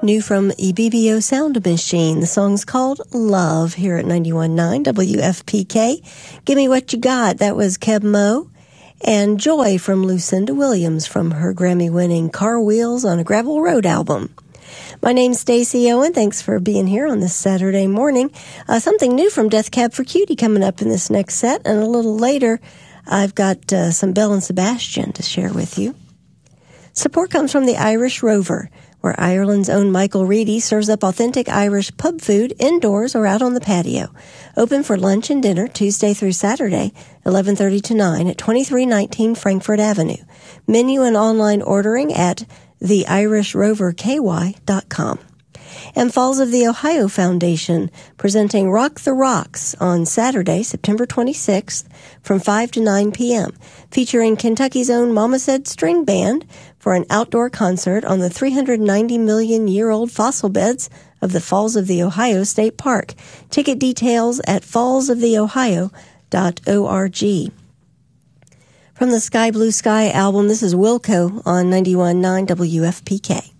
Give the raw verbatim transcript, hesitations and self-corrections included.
New from E B B O Sound Machine. The song's called Love here at ninety-one point nine W F P K. Give Me What You Got. That was Keb Mo. And Joy from Lucinda Williams from her Grammy-winning Car Wheels on a Gravel Road album. My name's Stacey Owen. Thanks for being here on this Saturday morning. Uh, something new from Death Cab for Cutie coming up in this next set. And a little later, I've got uh, some Belle and Sebastian to share with you. Support comes from the Irish Rover, where Ireland's own Michael Reedy serves up authentic Irish pub food indoors or out on the patio. Open for lunch and dinner Tuesday through Saturday, eleven thirty to nine at twenty-three nineteen Frankfurt Avenue. Menu and online ordering at the irish rover k y dot com. And Falls of the Ohio Foundation presenting Rock the Rocks on Saturday, September twenty-sixth from five to nine p.m., featuring Kentucky's own Mama Said String Band for an outdoor concert on the three hundred ninety million year old fossil beds of the Falls of the Ohio State Park. Ticket details at falls of the ohio dot org. From the Sky Blue Sky album, this is Wilco on ninety-one point nine W F P K.